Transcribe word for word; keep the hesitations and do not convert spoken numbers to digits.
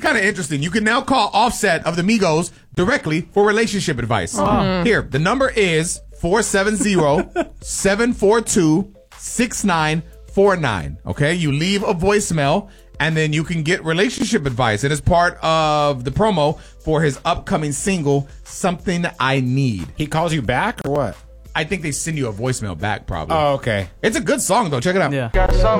kind of interesting. You can now call Offset of the Migos directly for relationship advice. Oh. Here, the number is four seven zero, seven four two, six nine four nine. Okay, you leave a voicemail, and then you can get relationship advice. It is part of the promo for his upcoming single, Something I Need. He calls you back or what? I think they send you a voicemail back, probably. Oh, okay. It's a good song, though. Check it out. Yeah.